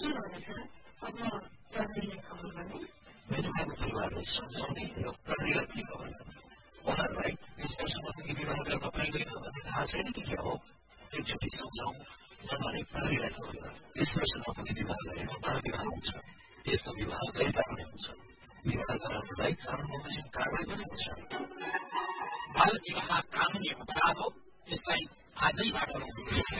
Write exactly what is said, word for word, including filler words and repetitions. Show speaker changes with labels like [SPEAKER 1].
[SPEAKER 1] के गर्दैछ अब प्रहरीलाई खबर गर्ने
[SPEAKER 2] महिलाको परिवारलाई सम्झाउने र प्रहरीलाई पनि खबर गर्ने उहाँहरूलाई यसपछि पुगी विवाह गर्न पाइँदैन भन्ने थाहा छैन कि क्या हो एकचोटि सम्झाउँ नभने प्रहरीलाई खबर गर्ने यसपछि पुगी विवाह गरेमा बाल विवाह हुन्छ त्यस्तो विवाह गैर कानुनी हुन्छ विवाह गराउनलाई कानुन बमोजिम कारवाही पनि हुन्छ
[SPEAKER 3] बाल विवाह कानुनी अपराध हो यसलाई आजैबाट